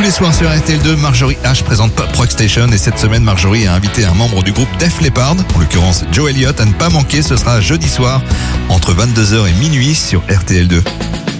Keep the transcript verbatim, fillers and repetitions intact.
Tous les soirs sur R T L deux, Marjorie H présente Pop Rock Station et cette semaine, Marjorie a invité un membre du groupe Def Leppard, en l'occurrence Joe Elliott. À ne pas manquer, ce sera jeudi soir entre vingt-deux heures et minuit sur R T L deux.